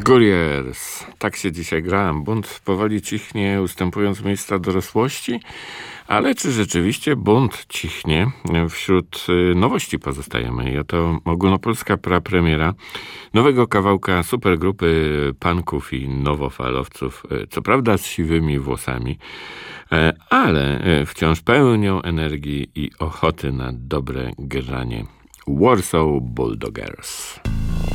Gurriers. Tak się dzisiaj grałem. Bunt powoli cichnie, ustępując miejsca dorosłości. Ale czy rzeczywiście bunt cichnie? Wśród nowości pozostajemy. I oto ogólnopolska prapremiera nowego kawałka supergrupy punków i nowofalowców. Co prawda z siwymi włosami, ale wciąż pełnią energii i ochoty na dobre granie. Warsaw Bulldoggers.